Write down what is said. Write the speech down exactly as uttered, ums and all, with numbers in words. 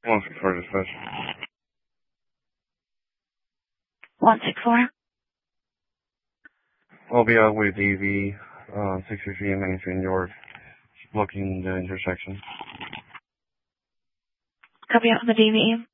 one six four dispatch. one six four. We'll be out with D V, uh, sixty-three in Main Street, New York, blocking the intersection. Copy out the D V E.